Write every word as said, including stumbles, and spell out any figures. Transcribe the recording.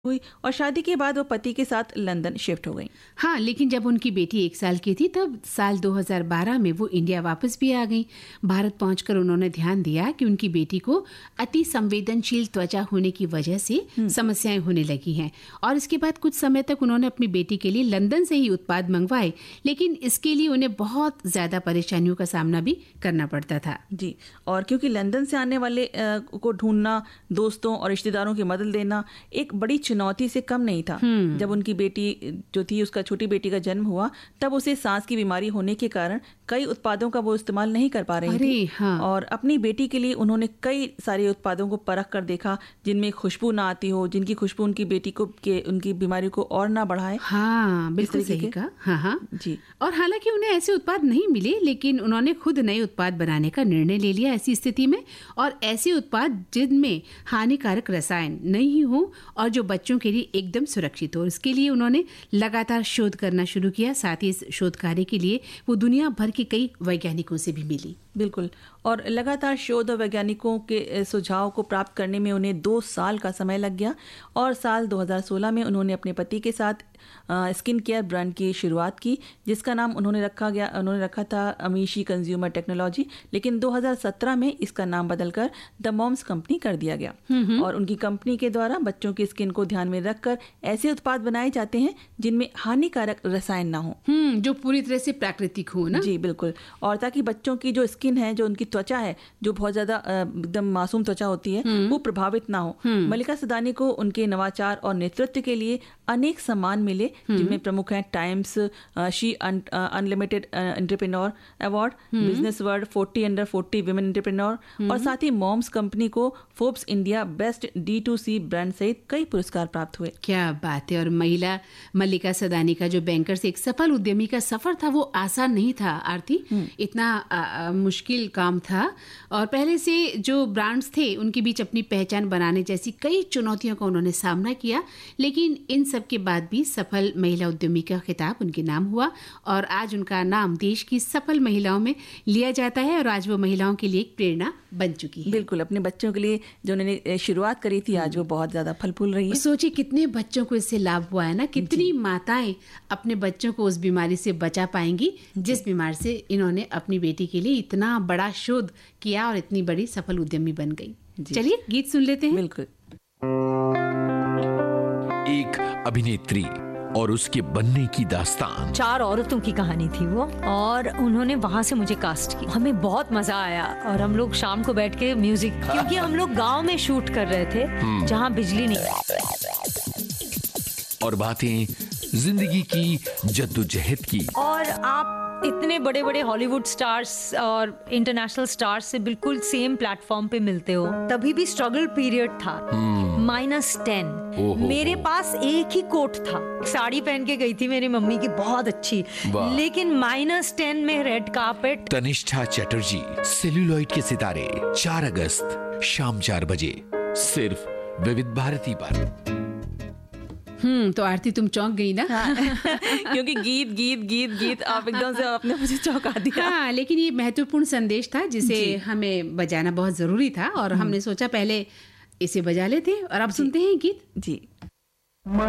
हुई और शादी के बाद वो पति के साथ लंदन शिफ्ट हो गई। हाँ, लेकिन जब उनकी बेटी एक साल की थी तब साल दो हज़ार बारह में वो इंडिया वापस भी आ गई। भारत पहुंचकर उन्होंने ध्यान दिया कि उनकी बेटी को अति संवेदनशील त्वचा होने की वजह से समस्याएं होने लगी हैं और इसके बाद कुछ समय तक उन्होंने अपनी बेटी के लिए लंदन से ही उत्पाद मंगवाए, लेकिन इसके लिए उन्हें बहुत ज्यादा परेशानियों का सामना भी करना पड़ता था। जी, और क्योंकि लंदन से आने वाले आ, को ढूंढना, दोस्तों और रिश्तेदारों की मदद लेना एक बड़ी चुनौती से कम नहीं था। जब उनकी बेटी जो थी, उसका छोटी बेटी का जन्म हुआ, तब उसे सांस की बीमारी होने के कारण कई उत्पादों का वो इस्तेमाल नहीं कर पा रही थी। हाँ। और अपनी बेटी के लिए उन्होंने कई सारे उत्पादों को परख कर देखा जिनमें खुशबू ना आती हो, जिनकी खुशबू उनकी बेटी को के उनकी बीमारी को और ना बढ़ाए। हाँ, बिल्कुल सही कहा। हाँ हाँ जी। और हालांकि उन्हें ऐसे उत्पाद नहीं मिले, लेकिन उन्होंने खुद नए उत्पाद बनाने का निर्णय ले लिया ऐसी स्थिति में, और ऐसे उत्पाद जिनमें हानिकारक रसायन नहीं हो और जो बच्चों के लिए एकदम सुरक्षित हो। इसके लिए उन्होंने लगातार शोध करना शुरू किया। साथ ही इस शोध कार्य के लिए वो दुनिया भर के कई वैज्ञानिकों से भी मिली। बिल्कुल, और लगातार शोध और वैज्ञानिकों के सुझाव को प्राप्त करने में उन्हें दो साल का समय लग गया और साल दो हज़ार सोलह में उन्होंने अपने पति के साथ स्किन केयर ब्रांड की शुरुआत की, जिसका नाम उन्होंने रखा गया उन्होंने रखा था अमीशी कंज्यूमर टेक्नोलॉजी। लेकिन दो हज़ार सत्रह में इसका नाम बदलकर द मॉम्स कंपनी कर दिया गया और उनकी कंपनी के द्वारा बच्चों की स्किन को ध्यान में रखकर ऐसे उत्पाद बनाए जाते हैं जिनमें हानिकारक रसायन ना हो, जो पूरी तरह से प्राकृतिक हो ना। जी बिल्कुल, और ताकि बच्चों की जो स्किन है, जो उनकी त्वचा है, जो बहुत ज्यादा एकदम मासूम त्वचा होती है, वो प्रभावित ना हो। मल्लिका सदानी को उनके नवाचार और नेतृत्व के लिए अनेक सम्मान मिले, जिनमें प्रमुख हैं times she unlimited entrepreneur award, business world forty under forty women entrepreneur और साथ ही मॉम्स कंपनी को Forbes India best D to C brand सहित कई पुरस्कार प्राप्त हुए। क्या बात है। और महिला मल्लिका सदानी का जो बैंकर से एक सफल उद्यमी का सफर था वो आसान नहीं था आरती, इतना आ, आ, मुश्किल काम था और पहले से जो ब्रांड्स थे उनके बीच अपनी पहचान बनाने जैसी कई चुनौतियों का उन्होंने सामना किया, लेकिन इन सब के बाद भी सफल महिला उद्यमी का खिताब उनके नाम हुआ और आज उनका नाम देश की सफल महिलाओं में लिया जाता है और आज वो महिलाओं के लिए एक प्रेरणा बन चुकी है। बिल्कुल, अपने बच्चों के लिए जो उन्होंने शुरुआत करी थी, आज वो बहुत ज्यादा फल फूल रही है। सोचिए कितने बच्चों को इससे लाभ हुआ है ना, कितनी माताएं अपने बच्चों को उस बीमारी से बचा पाएंगी जिस बीमारी से इन्होंने अपनी बेटी के लिए इतना बड़ा शोध किया और इतनी बड़ी सफल उद्यमी बन गई। चलिए गीत सुन लेते हैं। बिल्कुल। एक अभिनेत्री और उसके बनने की दास्तान। चार औरतों की कहानी थी वो और उन्होंने वहाँ से मुझे कास्ट किया। हमें बहुत मजा आया और हम लोग शाम को बैठ के म्यूजिक, क्योंकि हम लोग गांव में शूट कर रहे थे जहाँ बिजली नहीं। और बातें जिंदगी की जद्दोजहद की। और आप इतने बड़े बड़े हॉलीवुड स्टार्स और इंटरनेशनल स्टार्स से बिल्कुल सेम प्लेटफॉर्म पे मिलते हो। तभी भी स्ट्रगल पीरियड था, माइनस टेन। मेरे पास एक ही कोट था, साड़ी पहन के गई थी मेरी मम्मी की बहुत अच्छी, लेकिन माइनस टेन में red carpet. Tanishtha Chatterjee, celluloid के सितारे, चार अगस्त शाम चार बजे सिर्फ विविध भारती पर। हम्म तो आरती तुम चौंक गई ना। हाँ, क्योंकि गीत गीत गीत गीत आप एकदम से आपने मुझे चौंका दिया। हाँ, लेकिन ये महत्वपूर्ण संदेश था जिसे हमें बजाना बहुत जरूरी था और हमने सोचा पहले इसे बजा लेते और अब सुनते हैं गीत। जी।